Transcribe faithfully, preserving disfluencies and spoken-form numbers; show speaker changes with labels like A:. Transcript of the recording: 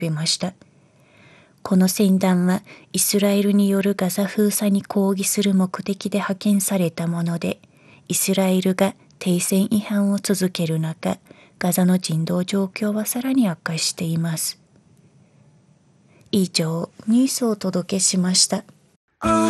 A: べました。この船団はイスラエルによるガザ封鎖に抗議する目的で派遣されたもので、イスラエルが停戦違反を続ける中、ガザの人道状況はさらに悪化しています。以上、ニュースをお届けしました。